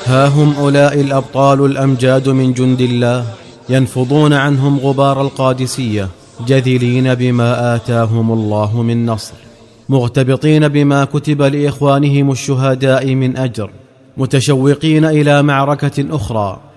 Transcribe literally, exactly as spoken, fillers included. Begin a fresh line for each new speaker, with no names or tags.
ها هم أولئك الأبطال الأمجاد من جند الله ينفضون عنهم غبار القادسية، جذلين بما آتاهم الله من نصر، مغتبطين بما كتب لإخوانهم الشهداء من أجر، متشوقين إلى معركة أخرى